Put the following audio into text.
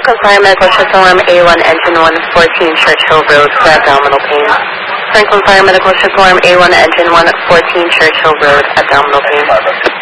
Franklin Fire Medical Shift Alarm A1 Engine 114 Churchill Road for abdominal pain. Franklin Fire Medical Shift Alarm A1 Engine 114 Churchill Road, abdominal pain.